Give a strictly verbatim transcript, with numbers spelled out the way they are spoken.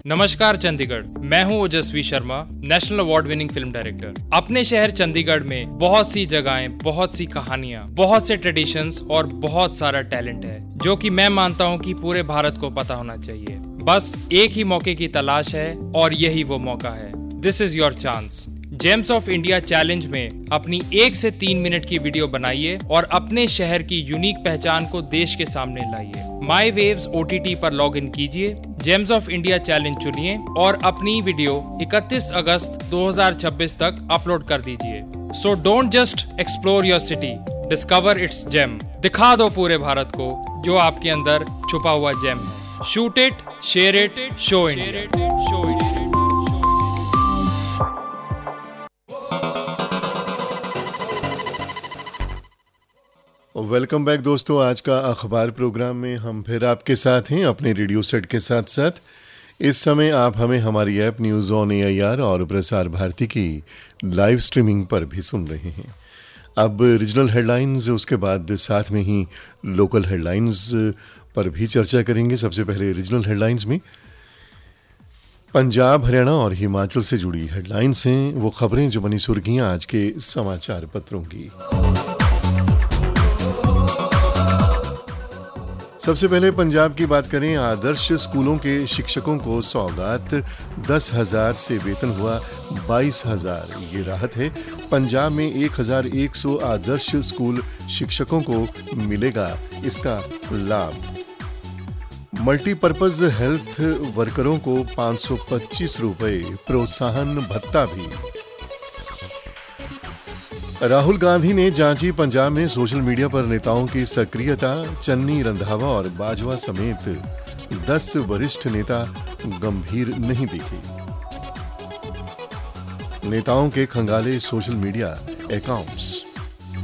नमस्कार चंडीगढ़, मैं हूं ओजस्वी Sharma, national award winning film director. अपने शहर चंडीगढ़ में बहुत सी जगहें, बहुत सी कहानियां, बहुत से ट्रेडिशंस और बहुत सारा टैलेंट है जो कि मैं मानता हूं कि पूरे भारत को पता होना चाहिए। बस एक ही मौके की तलाश है और यही वो मौका है। This is your chance. James of India challenge में अपनी एक से तीन मिनट की वीडियो बनाइए और अपने शहर की यूनिक पहचान को देश के सामने लाइए। माई वेव्स ओटीटी पर लॉग इन कीजिए, जेम्स ऑफ इंडिया चैलेंज चुनिए और अपनी वीडियो इकतीस अगस्त दो हज़ार छब्बीस तक अपलोड कर दीजिए। So don't just explore your city, discover it's GeM. दिखा दो पूरे भारत को जो आपके अंदर छुपा हुआ जेम है। Shoot it, share it, show it, show it. Welcome back दोस्तों। आज का अखबार प्रोग्राम में हम फिर आपके साथ हैं अपने रेडियो सेट के साथ साथ। इस समय आप हमें हमारी ऐप न्यूज़ ऑन एआईआर और प्रसार भारती की लाइव स्ट्रीमिंग पर भी सुन रहे हैं। अब रीजनल हेडलाइंस, उसके बाद साथ में ही लोकल हेडलाइंस पर भी चर्चा करेंगे। सबसे पहले रीजनल हेडलाइंस में पंजाब, हरियाणा और हिमाचल से जुड़ी हेडलाइंस हैं, वो खबरें जो बनी सुर्खियां आज के समाचार पत्रों की। सबसे पहले पंजाब की बात करें। आदर्श स्कूलों के शिक्षकों को सौगात, दस हजार से वेतन हुआ बाईस हजार, ये राहत है। पंजाब में एक हजार एक सौ आदर्श स्कूल शिक्षकों को मिलेगा इसका लाभ। मल्टीपर्पज हेल्थ वर्करों को पाँच सौ पच्चीस रुपए प्रोत्साहन भत्ता भी। राहुल गांधी ने जांची पंजाब में सोशल मीडिया पर नेताओं की सक्रियता। चन्नी, रंधावा और बाजवा समेत दस वरिष्ठ नेता गंभीर नहीं दिखे। नेताओं के खंगाले सोशल मीडिया अकाउंट्स।